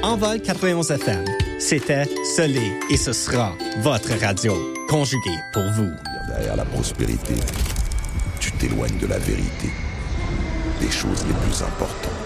Envol 91 FM. C'était, ce l'est et ce sera votre radio, conjuguée pour vous. Derrière la prospérité, tu t'éloignes de la vérité, des choses les plus importantes.